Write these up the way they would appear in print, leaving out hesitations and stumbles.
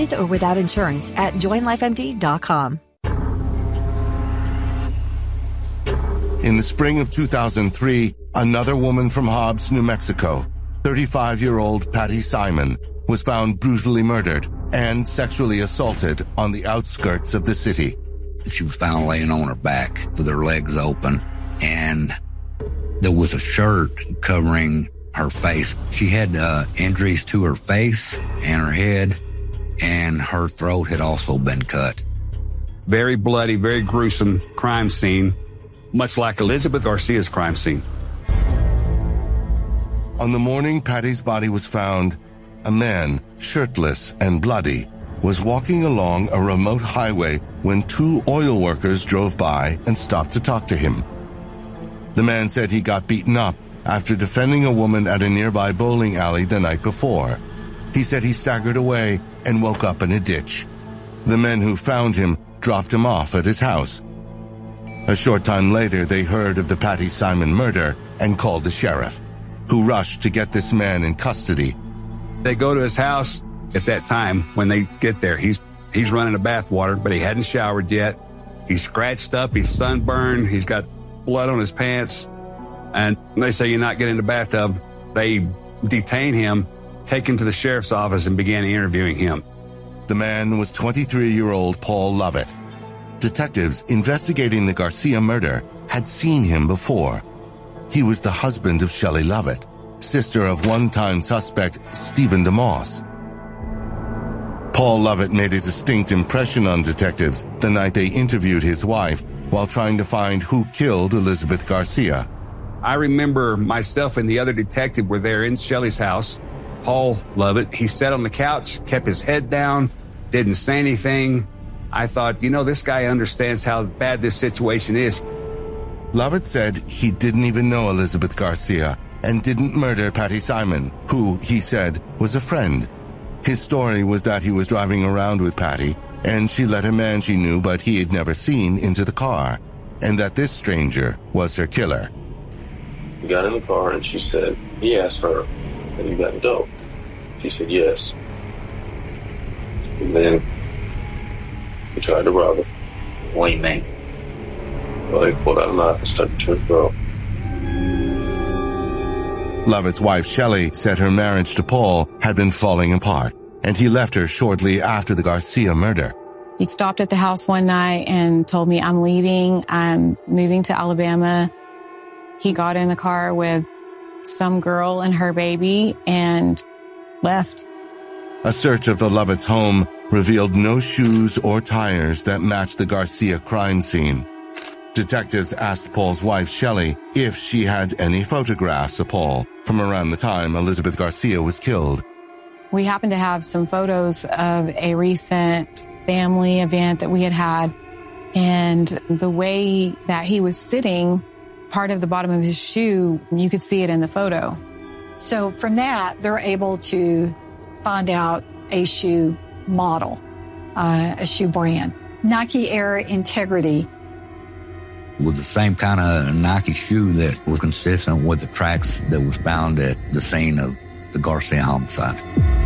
with or without insurance at joinlifemd.com. In the spring of 2003, another woman from Hobbs, New Mexico, 35-year-old Patty Simon, was found brutally murdered and sexually assaulted on the outskirts of the city. She was found laying on her back with her legs open, and there was a shirt covering her face. She had injuries to her face and her head, and her throat had also been cut. Very bloody, very gruesome crime scene, much like Elizabeth Garcia's crime scene. On the morning Patty's body was found, a man, shirtless and bloody, was walking along a remote highway when two oil workers drove by and stopped to talk to him. The man said he got beaten up after defending a woman at a nearby bowling alley the night before. He said he staggered away and woke up in a ditch. The men who found him dropped him off at his house. A short time later, they heard of the Patty Simon murder and called the sheriff, who rushed to get this man in custody. They go to his house. At that time, when they get there, he's running a bath water, but he hadn't showered yet. He's scratched up, he's sunburned, he's got blood on his pants. And they say, "You're not getting in the bathtub." They detain him, take him to the sheriff's office, and began interviewing him. The man was 23-year-old Paul Lovett. Detectives investigating the Garcia murder had seen him before. He was the husband of Shelley Lovett, sister of one-time suspect Stephen DeMoss. Paul Lovett made a distinct impression on detectives the night they interviewed his wife while trying to find who killed Elizabeth Garcia. I remember myself and the other detective were there in Shelley's house. Paul Lovett, he sat on the couch, kept his head down, didn't say anything. I thought, this guy understands how bad this situation is. Lovett said he didn't even know Elizabeth Garcia and didn't murder Patty Simon, who, he said, was a friend. His story was that he was driving around with Patty, and she let a man she knew but he had never seen into the car, and that this stranger was her killer. We got in the car, and she said, he asked her, "Have you got dope?" She said, "Yes." And then he tried to rob her. What do you mean? Well, he pulled out a knife and stuck it to his throat. Lovett's wife, Shelley, said her marriage to Paul had been falling apart, and he left her shortly after the Garcia murder. He stopped at the house one night and told me, "I'm leaving. I'm moving to Alabama." He got in the car with some girl and her baby and left. A search of the Lovett's home revealed no shoes or tires that matched the Garcia crime scene. Detectives asked Paul's wife, Shelley, if she had any photographs of Paul from around the time Elizabeth Garcia was killed. We happened to have some photos of a recent family event that we had, and the way that he was sitting, part of the bottom of his shoe, you could see it in the photo. So from that, they're able to find out a shoe model, a shoe brand. Nike Air Integrity. With the same kind of Nike shoe that was consistent with the tracks that was found at the scene of the Garcia homicide.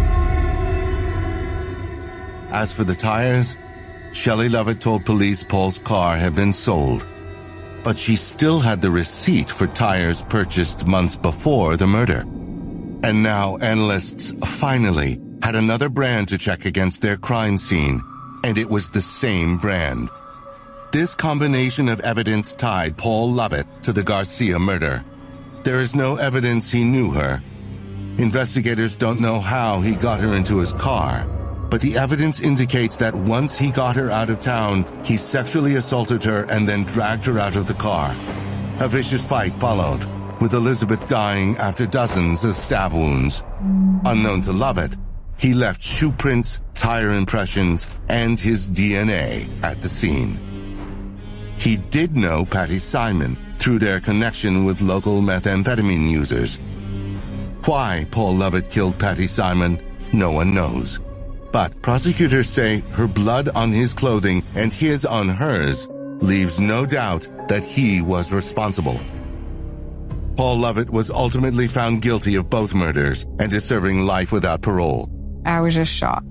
As for the tires, Shelley Lovett told police Paul's car had been sold, but she still had the receipt for tires purchased months before the murder. And now analysts finally had another brand to check against their crime scene, and it was the same brand. This combination of evidence tied Paul Lovett to the Garcia murder. There is no evidence he knew her. Investigators don't know how he got her into his car, but the evidence indicates that once he got her out of town, he sexually assaulted her and then dragged her out of the car. A vicious fight followed, with Elizabeth dying after dozens of stab wounds. Unknown to Lovett, he left shoe prints, tire impressions, and his DNA at the scene. He did know Patty Simon through their connection with local methamphetamine users. Why Paul Lovett killed Patty Simon, no one knows. But prosecutors say her blood on his clothing and his on hers leaves no doubt that he was responsible. Paul Lovett was ultimately found guilty of both murders and is serving life without parole. I was just shocked.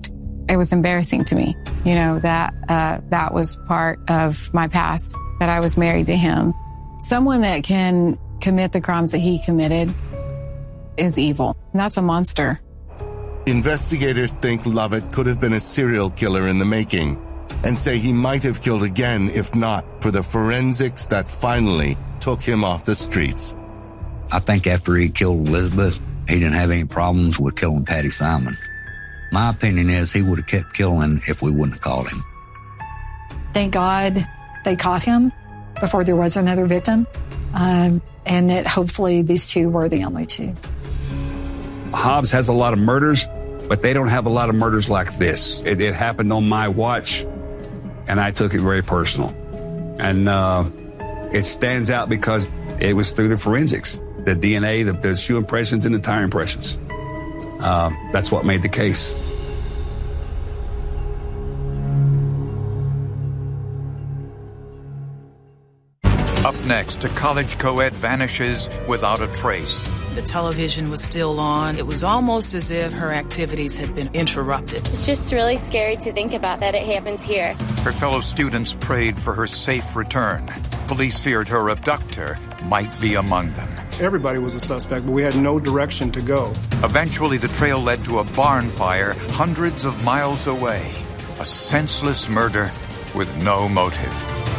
it was embarrassing to me, that was part of my past, that I was married to him. Someone that can commit the crimes that he committed is evil. And that's a monster. Investigators think Lovett could have been a serial killer in the making and say he might have killed again if not for the forensics that finally took him off the streets. I think after he killed Elizabeth, he didn't have any problems with killing Patty Simon. My opinion is he would have kept killing if we wouldn't have caught him. Thank God they caught him before there was another victim, and that hopefully these two were the only two. Hobbs has a lot of murders, but they don't have a lot of murders like this. It happened on my watch, and I took it very personal. And it stands out because it was through the forensics, the DNA, the shoe impressions, and the tire impressions. That's what made the case. Up next, a college co-ed vanishes without a trace. The television was still on. It was almost as if her activities had been interrupted. It's just really scary to think about that it happened here. Her fellow students prayed for her safe return. Police feared her abductor might be among them. Everybody was a suspect, but we had no direction to go. Eventually, the trail led to a barn fire hundreds of miles away. A senseless murder with no motive.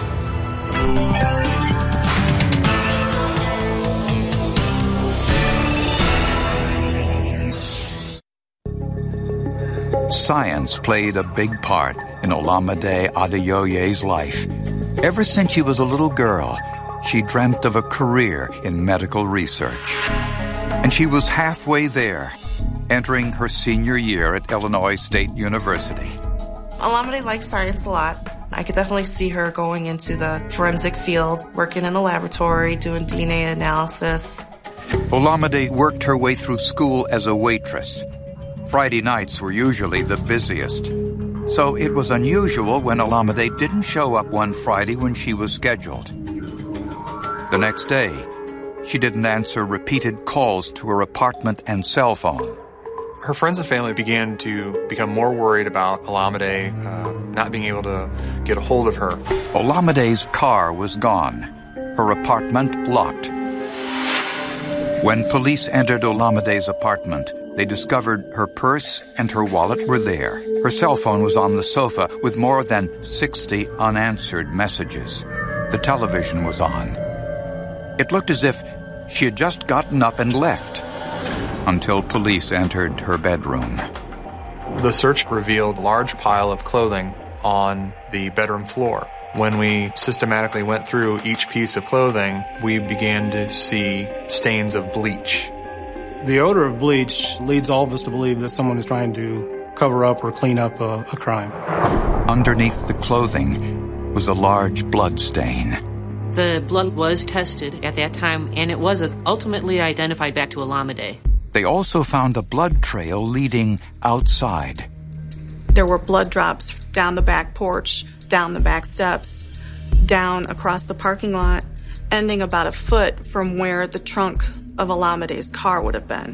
Science played a big part in Olamide Adeoye's life. Ever since she was a little girl, she dreamt of a career in medical research. And she was halfway there, entering her senior year at Illinois State University. Olamide likes science a lot. I could definitely see her going into the forensic field, working in a laboratory, doing DNA analysis. Olamide worked her way through school as a waitress. Friday nights were usually the busiest. So it was unusual when Olamide didn't show up one Friday when she was scheduled. The next day, she didn't answer repeated calls to her apartment and cell phone. Her friends and family began to become more worried about Olamide not being able to get a hold of her. Olamide's car was gone, her apartment locked. When police entered Olamide's apartment, they discovered her purse and her wallet were there. Her cell phone was on the sofa with more than 60 unanswered messages. The television was on. It looked as if she had just gotten up and left until police entered her bedroom. The search revealed a large pile of clothing on the bedroom floor. When we systematically went through each piece of clothing, we began to see stains of bleach. The odor of bleach leads all of us to believe that someone is trying to cover up or clean up a crime. Underneath the clothing was a large blood stain. The blood was tested at that time, and it was ultimately identified back to Olamide. They also found a blood trail leading outside. There were blood drops down the back porch, down the back steps, down across the parking lot, ending about a foot from where the trunk of Olamide's car would have been.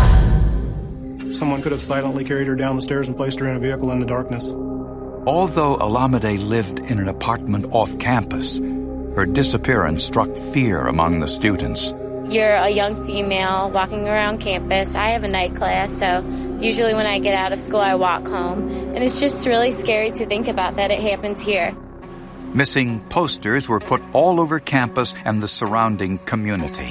Someone could have silently carried her down the stairs and placed her in a vehicle in the darkness. Although Olamide lived in an apartment off campus, her disappearance struck fear among the students. You're a young female walking around campus. I have a night class, so usually when I get out of school, I walk home. And it's just really scary to think about that it happens here. Missing posters were put all over campus and the surrounding community.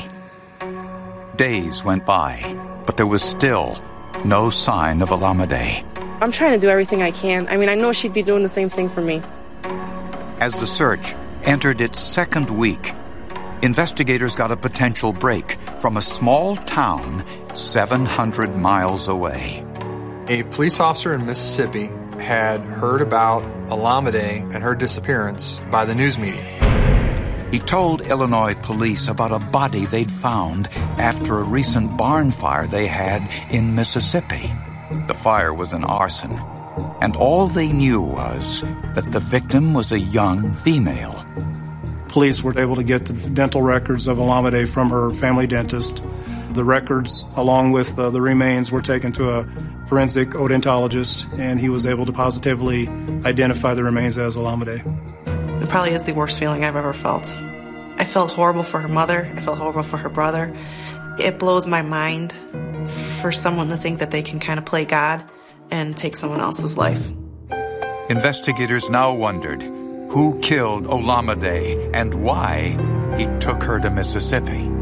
Days went by, but there was still no sign of Olamide. I'm trying to do everything I can. I mean, I know she'd be doing the same thing for me. As the search entered its second week, investigators got a potential break from a small town 700 miles away. A police officer in Mississippi had heard about Olamide and her disappearance by the news media. He told Illinois police about a body they'd found after a recent barn fire they had in Mississippi. The fire was an arson, and all they knew was that the victim was a young female. Police were able to get the dental records of Olamide from her family dentist. The records, along with the remains, were taken to a forensic odontologist, and he was able to positively identify the remains as Olamide. It probably is the worst feeling I've ever felt. I felt horrible for her mother. I felt horrible for her brother. It blows my mind for someone to think that they can kind of play God and take someone else's life. Investigators now wondered who killed Olamide and why he took her to Mississippi.